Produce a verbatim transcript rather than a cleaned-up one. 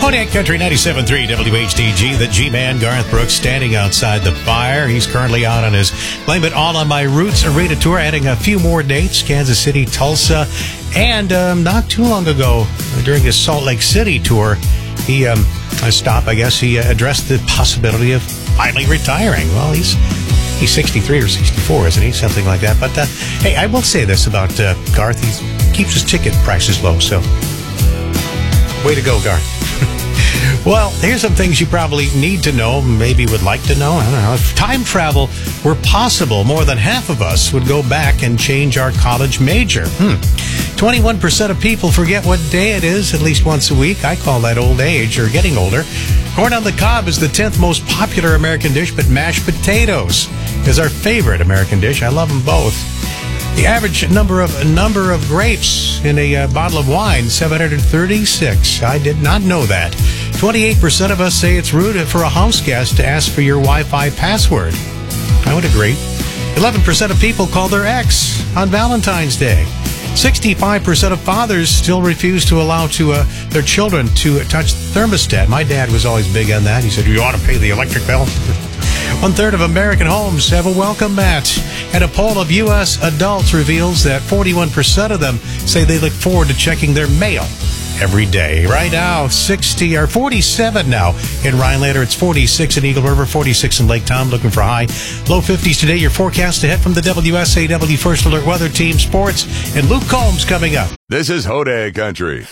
Kodiak Country ninety-seven point three W H D G. The G-Man, Garth Brooks, standing outside the fire. He's currently out on his Blame It All on My Roots arena tour, adding a few more dates, Kansas City, Tulsa, and um, not too long ago, during his Salt Lake City tour, he, um, a stop, I guess, he uh, addressed the possibility of finally retiring. Well, he's he's sixty-three or sixty-four, isn't he? Something like that. But, uh, hey, I will say this about uh, Garth. He keeps his ticket prices low, so way to go, Garth. Well, here's some things you probably need to know, maybe would like to know. I don't know. If time travel were possible, more than half of us would go back and change our college major. Hmm. twenty-one percent of people forget what day it is at least once a week. I call that old age or getting older. Corn on the cob is the tenth most popular American dish, but mashed potatoes is our favorite American dish. I love them both. The average number of number of grapes in a uh, bottle of wine, seven hundred thirty-six. I did not know that. twenty-eight percent of us say it's rude for a house guest to ask for your Wi-Fi password. I would agree. eleven percent of people call their ex on Valentine's Day. sixty-five percent of fathers still refuse to allow to uh, their children to touch the thermostat. My dad was always big on that. He said, you ought to pay the electric bill. One-third of American homes have a welcome mat. And a poll of U S adults reveals that forty-one percent of them say they look forward to checking their mail every day. Right now, sixty or forty-seven now in Rhinelander. It's forty-six in Eagle River, forty-six in Lake Tom, looking for high. Low fifties today. Your forecast ahead from the W S A W First Alert Weather Team. Sports and Luke Combs coming up. This is Kodiak Country.